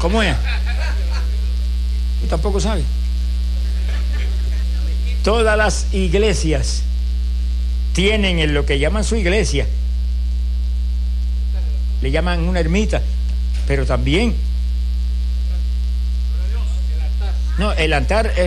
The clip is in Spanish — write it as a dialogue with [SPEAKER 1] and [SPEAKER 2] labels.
[SPEAKER 1] ¿Cómo es? ¿Tú tampoco sabes? Todas las iglesias tienen en lo que llaman su iglesia, le llaman una ermita, pero también... No, el altar